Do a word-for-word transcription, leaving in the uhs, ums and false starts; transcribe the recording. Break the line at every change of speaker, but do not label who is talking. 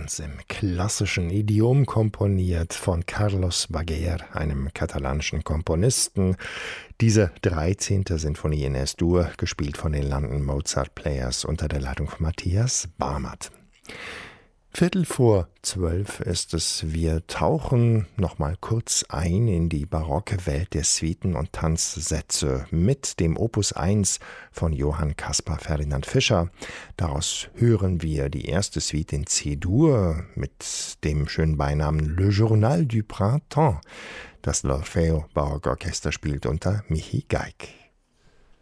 ganz im klassischen Idiom komponiert von Carlos Baguer, einem katalanischen Komponisten. Diese dreizehnte Sinfonie in S-Dur, gespielt von den London Mozart Players unter der Leitung von Matthias Barmert. Viertel vor zwölf ist es. Wir tauchen noch mal kurz ein in die barocke Welt der Suiten und Tanzsätze mit dem Opus eins von Johann Caspar Ferdinand Fischer. Daraus hören wir die erste Suite in C-Dur mit dem schönen Beinamen Le Journal du Printemps. Das l'Orfeo Barockorchester spielt unter Michi Geig.